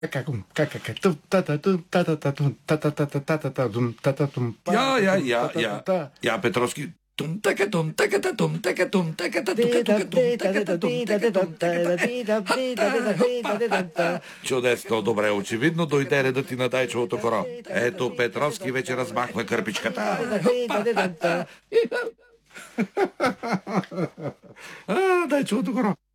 Я, Петровски. Чудесно, добре, очевидно дойде редът ти на Дайчовото коро. Ето, Петровски вече размахва кърпичката. Дайчовото коро.